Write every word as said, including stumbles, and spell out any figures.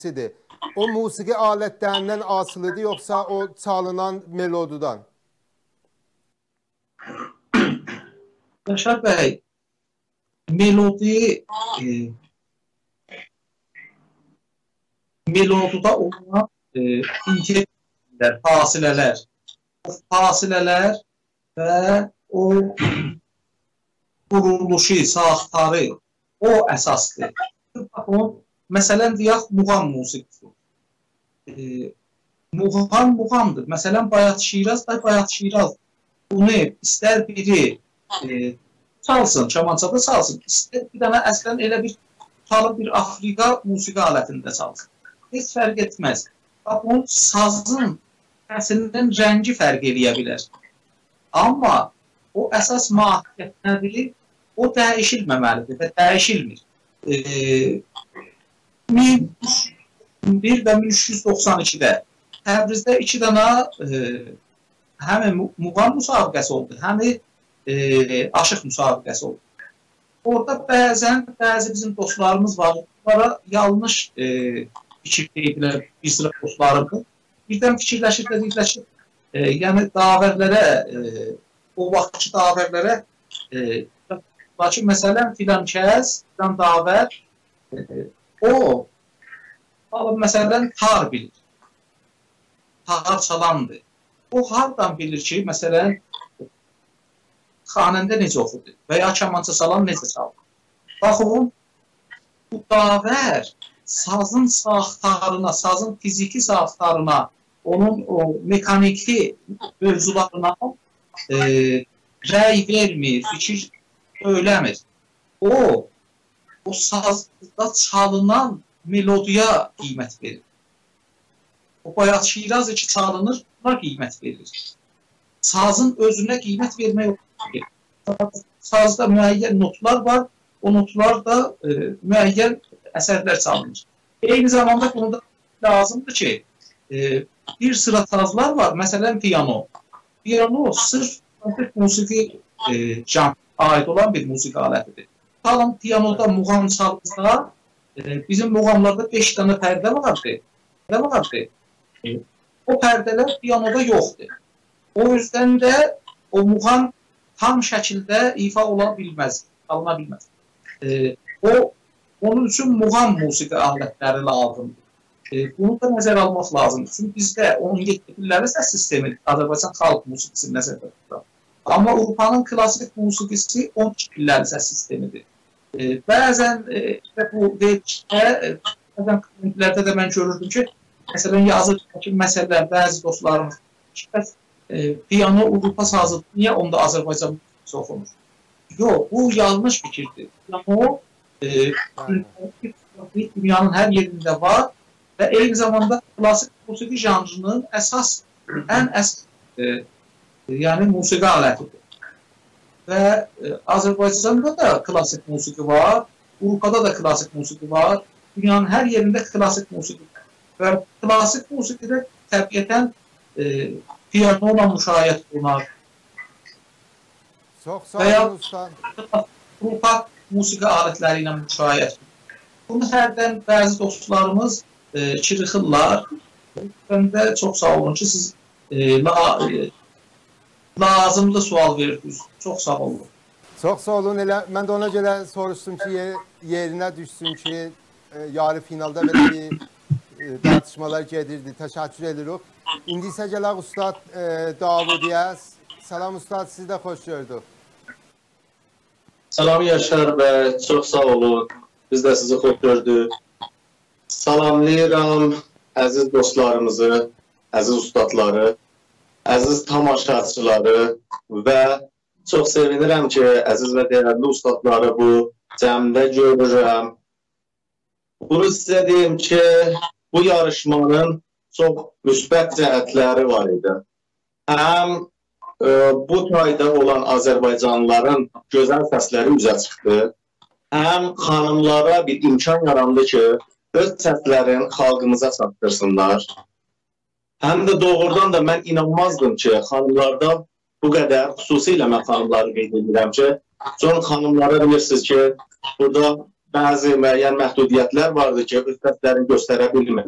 O musiqi alətlərindən asılıdır, yoxsa o çalınan melodudan? Yaşar bəy, melodi e, meloduda olan e, intervallər, fasilələr, o fasilələr və o quruluşu, sahtarı, o əsasdır. Baxın, məsələn, deyək, muğam musiqisi. E, muğam, muğamdır. Məsələn, Bayat Şiraz da Bayat Şiraz. Bunu istər biri e, çalsın, kamançada çalsın, istər bir dənə əslən elə bir çalıb bir Afrika musiqi alətində çalsın. Heç fərq etməz. Bax, onun sazın səsindən rəngi fərq eləyə bilər. Amma o əsas mahiyyət nədir? O dəyişilməməlidir və dəyişilmir. E, min bir və min üç yüz doxsan ikidə Təbrizdə iki dənə e, həmi muğam müsabiqəsi oldu, həmi e, aşıq müsabiqəsi oldu. Orada bəzən bəzi bizim dostlarımız var, onlara yanlış e, fikir deyiblər bir sıra dostlarımız. Birdən fikirləşir, dedikləşir, e, yəni davərlərə, e, o vaxtki davərlərə, e, lakin məsələn filan kəs, filan davər, e, o, məsələn tar bilir, tar çalandır. O hardan bilir ki, məsələn, xanəndə necə oxudur və ya kamança salan necə çalır. Baxın, bu davər sazın sahtarına, sazın fiziki sahtarına, onun o mekaniki mövzularına e, rəy vermir, fikir söyləmir. O, o sazda çalınan melodiya qiymət verir. O Bayat Şiraz ki çalınır, buna qiymət verir. Sazın özünə qiymət vermək yoxdur. Sazda müəyyən notlar var, o notlar da e, müəyyən əsərlər çalınır. Eyni zamanda bunu da lazımdır ki, e, bir sıra sazlar var, məsələn piyano. Piyano sırf musiqi e, can ait olan bir musiqi alətidir. Talım piyanoda muğam çalınsa, e, bizim muğamlarda beş dənə pərdə vardır. Pərdə vardır. E, o pərdələr piyanoda yoxdur. O yüzden də o muğam tam şəkildə ifa ola bilməz, alına bilməz. E, o, onun üçün muğam musiqi alətləri lazımdır. E, bunu da nəzər almaq lazımdır. Çünki bizdə on yeddi pilləli səs sistemi, Azərbaycan xalq musiqisi nəzərdə tutur. Amma Avropanın klasik musiqisi on iki pilləli səs sistemidir. E, bəzən e, bu verilişdə, e, bəzən kommentlərdə də mən görürdüm ki, məsələn, yazıdakı məsələlər, bəzi dostlarımız e, piyano Avropa sazıdır, niyə onda Azərbaycan musiqisi oxunur? Yox, bu yanlış fikirdir. Piyano e, dünyanın hər yerində var və eyni zamanda klasik musiqi janrının əsas, ən əsas e, yəni musiqi alətidir. Və e, Azərbaycanda da klasik musiqi var, Avropada da klasik musiqi var, dünyanın hər yerində klasik musiqi var. Və klasik musiqidə təbiətən e, piyanola müşayiət olunar. Çox sağ olun, usta. Avropa musiqi alətləri ilə müşayiət olunar. Bunu hərdən bəzi dostlarımız e, çırıxırlar. Mən də çox sağ olun ki, siz e, la, e, lazımlı sual verirsiniz. Çox sağ olun. Çox sağ olun. Elə, mən də ona görə soruşdum ki, yer, yerinə düşsün ki, e, yarı finalda belə bir e, tartışmalar gedirdi. Təşəkkür edirik. İndi isə gələk Ustad e, Davudiyə. Salam Ustad, siz də xoş gördük. Salam Yaşar bəy, çox sağ olun. Biz də sizi xoş gördük. Salamlayıram əziz dostlarımızı, əziz ustadları, əziz tamaşaçıları və çox sevinirəm ki, əziz və dəyərli ustadları bu cəmdə görürəm. Bunu sizə deyim ki, bu yarışmanın çox müsbət cəhətləri var idi. Həm e, bu tayda olan Azərbaycanlıların gözəl səsləri üzə çıxdı, həm xanımlara bir imkan yarandı ki, öz səslərin xalqımıza çatdırsınlar. Həm də doğrudan da mən inanmazdım ki, xanımlarda bu qədər, xüsusilə mən xanımları qeyd edirəm ki, son xanımlara bilirsiniz ki, burada bəzi müəyyən məhdudiyyətlər vardır ki, öz dərslərini göstərə bilmir.